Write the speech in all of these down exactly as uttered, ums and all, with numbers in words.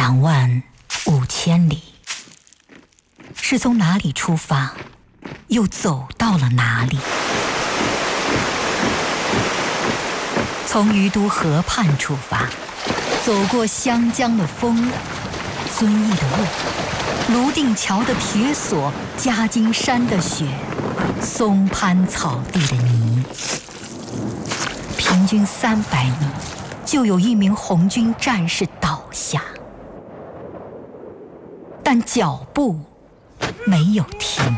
两万五千里，是从哪里出发，又走到了哪里？从于都河畔出发，走过湘江的风，遵义的雾，泸定桥的铁索，夹金山的雪，松潘草地的泥。平均三百米，就有一名红军战士倒下，但脚步没有停。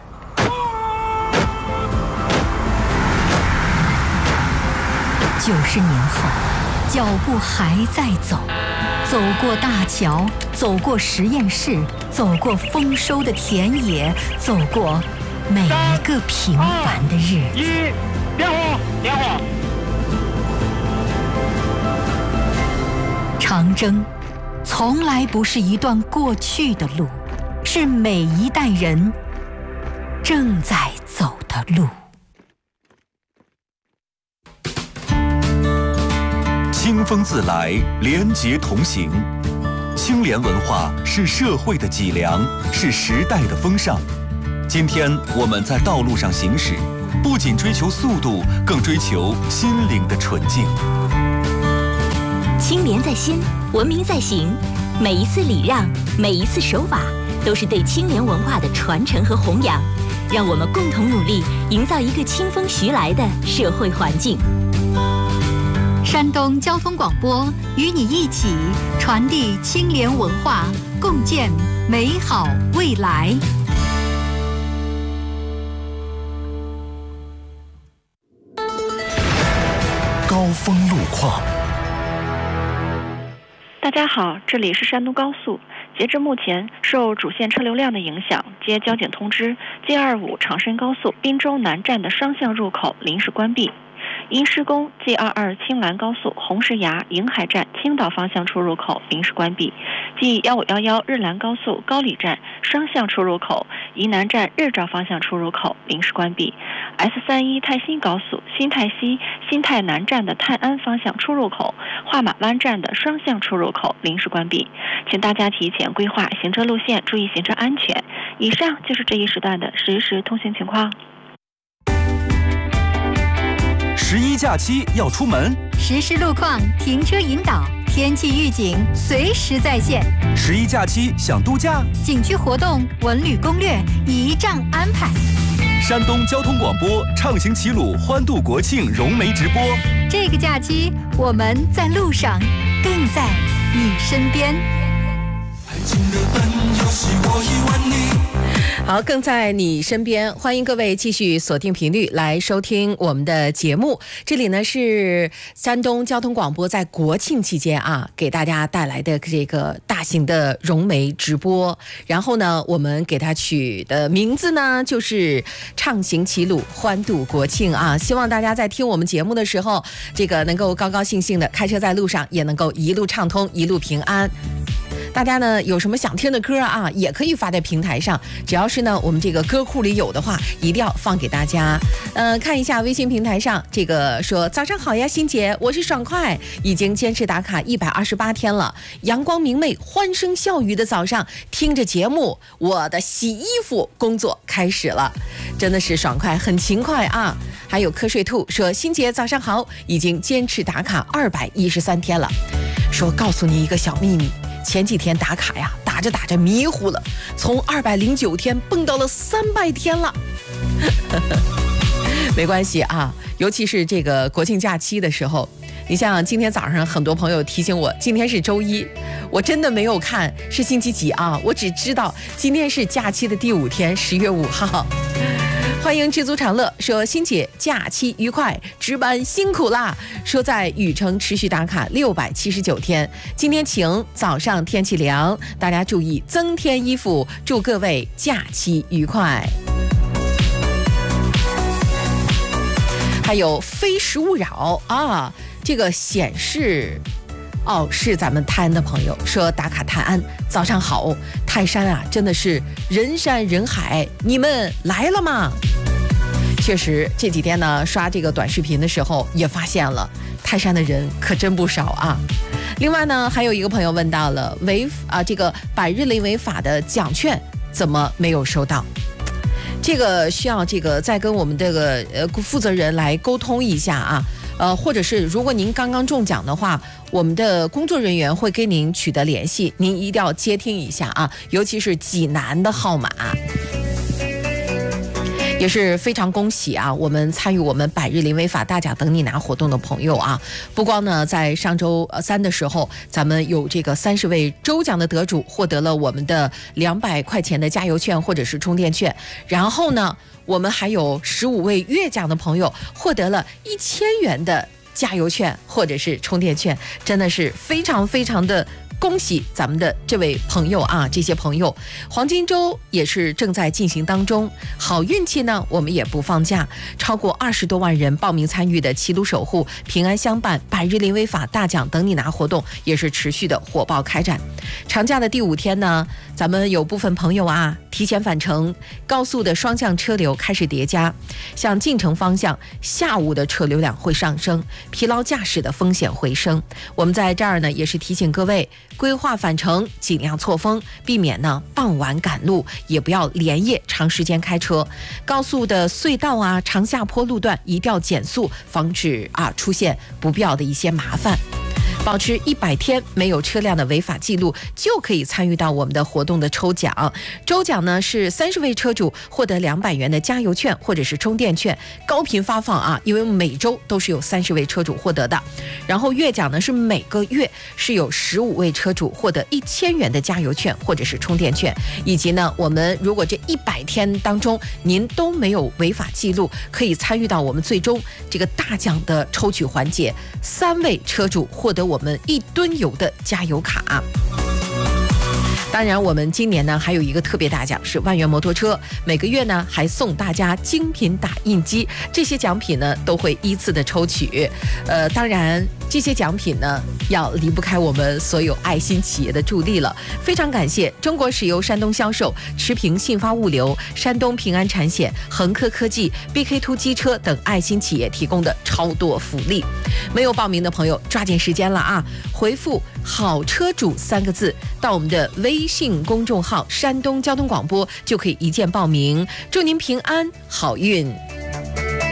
九十年后，脚步还在走，走过大桥，走过实验室，走过丰收的田野，走过每一个平凡的日子。 一，点火，点火。 长征从来不是一段过去的路，是每一代人正在走的路。 清风自来，廉洁同行。清廉文化是社会的脊梁，是时代的风尚。今天我们在道路上行驶，不仅追求速度，更追求心灵的纯净。 清廉在心，文明在行。每一次礼让，每一次守法，都是对清廉文化的传承和弘扬。让我们共同努力，营造一个清风徐来的社会环境。 山东交通广播与你一起传递清廉文化，共建美好未来。 高峰路况。 大家好，这里是山东高速。截至目前，受主线车流量的影响，接交警通知 G 二五 长深高速滨州南站的双向入口临时关闭。因施工 G 二二 青兰高速红石崖迎海站青岛方向出入口临时关闭， G 一五一一 日兰高速高里站双向出入口宜南站日照方向出入口临时关闭， S 三十一 泰新高速新泰西新泰南站的泰安方向出入口画马湾站的双向出入口临时关闭，请大家提前规划行车路线，注意行车安全。以上就是这一时段的实时通行情况。 十一假期要出门， 实时路况、停车引导、天气预警随时在线。 十一假期想度假， 景区活动、文旅攻略一仗安排。 山东交通广播畅行齐鲁欢度国庆融媒直播。 这个假期我们在路上，更在你身边。 好，更在你身边，欢迎各位继续锁定频率来收听我们的节目。这里呢是山东交通广播在国庆期间啊，给大家带来的这个大型的融媒直播。然后呢，我们给它取的名字呢就是畅行齐鲁欢度国庆啊。希望大家在听我们节目的时候，这个能够高高兴兴的开车在路上，也能够一路畅通，一路平安。大家呢有什么想听的歌啊，也可以发在平台上，只要是呢我们这个歌库里有的话，一定要放给大家。呃，看一下微信平台上，这个说早上好呀，欣姐，我是爽快，已经坚持打卡一百二十八天了，阳光明媚、欢声笑语的早上，听着节目，我的洗衣服工作开始了，真的是爽快，很勤快啊。还有瞌睡兔说，欣姐早上好，已经坚持打卡二百一十三天了，说告诉你一个小秘密。前几天打卡呀，打着打着迷糊了，从二百零九天蹦到了三百天了。没关系啊，尤其是这个国庆假期的时候，你像今天早上很多朋友提醒我，今天是周一，我真的没有看是星期几啊，我只知道今天是假期的第五天，十月五号。欢迎知足常乐说，欣姐假期愉快，值班辛苦啦。说在禹城持续打卡六百七十九天，今天晴，早上天气凉，大家注意增添衣服，祝各位假期愉快。还有非食勿扰啊，这个显示哦，是咱们泰安的朋友说打卡泰安，早上好，泰山啊真的是人山人海，你们来了吗？ 确实这几天呢刷这个短视频的时候也发现了泰山的人可真不少啊。另外呢，还有一个朋友问到了违啊这个百日零违法的奖券怎么没有收到？这个需要这个再跟我们这个呃负责人来沟通一下啊。呃，或者是如果您刚刚中奖的话，我们的工作人员会跟您取得联系，您一定要接听一下啊，尤其是济南的号码。也是非常恭喜啊！我们参与我们百日零违法大奖等你拿活动的朋友啊，不光呢在上周三的时候，咱们有这个三十位周奖的得主获得了我们的两百块钱的加油券或者是充电券，然后呢，我们还有十五位月奖的朋友获得了一千元的加油券或者是充电券，真的是非常非常的。恭喜咱们的这位朋友啊，这些朋友，黄金周也是正在进行当中。好运气呢，我们也不放假。超过二十多万人报名参与的齐鲁守护、平安相伴、百日零违法大奖等你拿活动，也是持续的火爆开展。长假的第五天呢，咱们有部分朋友啊提前返程，高速的双向车流开始叠加，向进城方向下午的车流量会上升，疲劳驾驶的风险回升。我们在这儿呢，也是提醒各位。规划返程尽量错峰，避免呢傍晚赶路，也不要连夜长时间开车。高速的隧道啊、长下坡路段一定要减速，防止啊出现不必要的一些麻烦。保持一百天没有车辆的违法记录，就可以参与到我们的活动的抽奖。周奖呢是三十位车主获得两百元的加油券或者是充电券，高频发放啊，因为每周都是有三十位车主获得的。然后月奖呢是每个月是有十五位车主获得一千元的加油券或者是充电券，以及呢我们如果这一百天当中您都没有违法记录，可以参与到我们最终这个大奖的抽取环节，三位车主获得我们一吨油的加油卡。当然我们今年呢还有一个特别大奖是万元摩托车，每个月呢还送大家精品打印机，这些奖品呢都会依次的抽取。呃，当然这些奖品呢要离不开我们所有爱心企业的助力了。非常感谢中国石油山东销售、持平信发物流、山东平安产险、恒科科技、B K 二 机车等爱心企业提供的超多福利。没有报名的朋友抓紧时间了啊，回复好车主三个字到我们的微信公众号山东交通广播，就可以一键报名。祝您平安好运。